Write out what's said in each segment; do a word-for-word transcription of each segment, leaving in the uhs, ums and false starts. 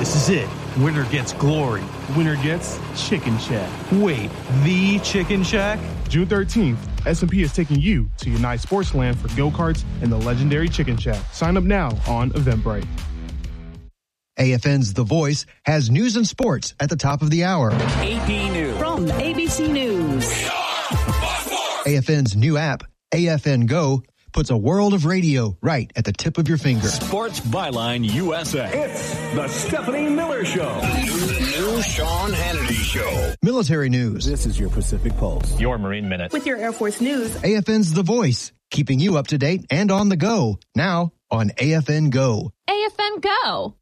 This is it. Winner gets glory. Winner gets Chicken Shack. Wait, the Chicken Shack? June thirteenth, S and P is taking you to Unite Sportsland for go-karts and the legendary Chicken Shack. Sign up now on Eventbrite. A F N's The Voice has news and sports at the top of the hour. A P News. From A B C News. A F N's new app, A F N Go, puts a world of radio right at the tip of your finger. Sports Byline U S A. It's the Stephanie Miller Show. The new Sean Hannity Show. Military news. This is your Pacific Pulse. Your Marine Minute. With your Air Force news. A F N's The Voice, keeping you up to date and on the go. Now on A F N Go. A F N Go.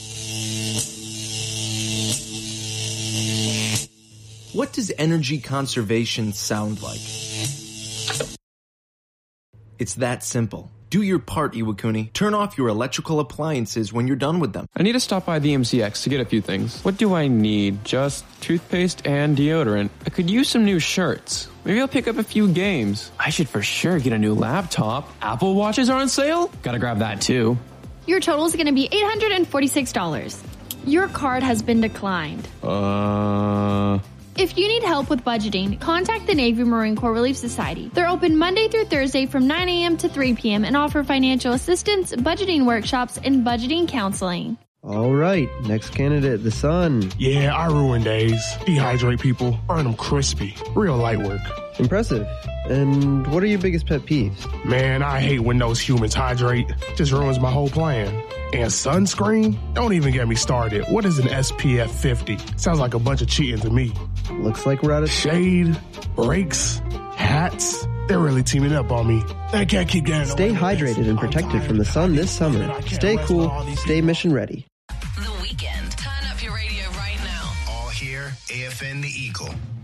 What does energy conservation sound like? It's that simple. Do your part, Iwakuni. Turn off your electrical appliances when you're done with them. I need to stop by the M C X to get a few things. What do I need? Just toothpaste and deodorant. I could use some new shirts. Maybe I'll pick up a few games. I should for sure get a new laptop. Apple Watches are on sale? Gotta grab that too. Your total is going to be eight hundred forty-six dollars. Your card has been declined. Uh... If you need help with budgeting, contact the Navy Marine Corps Relief Society. They're open Monday through Thursday from nine a.m. to three p.m. and offer financial assistance, budgeting workshops, and budgeting counseling. All right, next candidate, the Sun. Yeah, I ruin days. Dehydrate people, burn them crispy. Real light work. Impressive. And what are your biggest pet peeves? Man, I hate when those humans hydrate. Just ruins my whole plan. And sunscreen? Don't even get me started. What is an S P F fifty? Sounds like a bunch of cheating to me. Looks like we're out of shade, brakes, hats. They're really teaming up on me. I can't keep getting Stay hydrated and protected from the sun this summer. Stay cool, stay mission ready. The Weekend. Turn up your radio right now. All here, A F N The Eagle.